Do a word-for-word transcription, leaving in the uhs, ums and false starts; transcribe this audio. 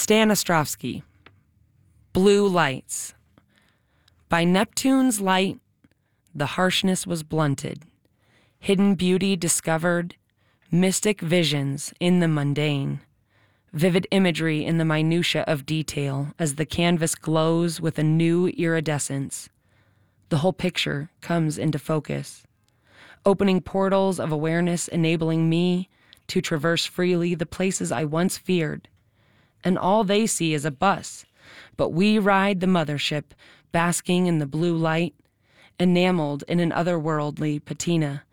Stan Ostrovsky, Blue Lights. By Neptune's light, the harshness was blunted, hidden beauty discovered, mystic visions in the mundane, vivid imagery in the minutia of detail as the canvas glows with a new iridescence. The whole picture comes into focus, opening portals of awareness, enabling me to traverse freely the places I once feared. And all they see is a bus, but we ride the mothership, basking in the blue light, enameled in an otherworldly patina,